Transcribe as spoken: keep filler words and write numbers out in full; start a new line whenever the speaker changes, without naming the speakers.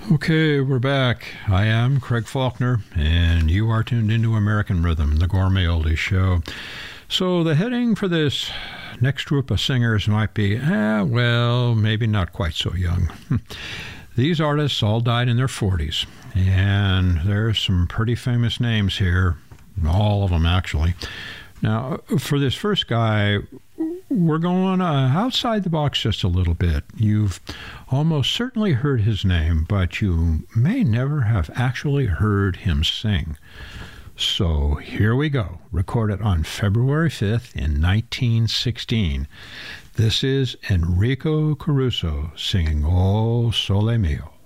Okay, we're back. I am Craig Faulkner, and you are tuned into American Rhythm, the Gourmet Oldies Show. So the heading for this next group of singers might be, eh, well, maybe not quite so young. These artists all died in their forties, and there's some pretty famous names here, all of them actually. Now, for this first guy, we're going uh, outside the box just a little bit. You've almost certainly heard his name, but you may never have actually heard him sing. So here we go, recorded on February fifth in nineteen sixteen. This is Enrico Caruso singing O Sole Mio.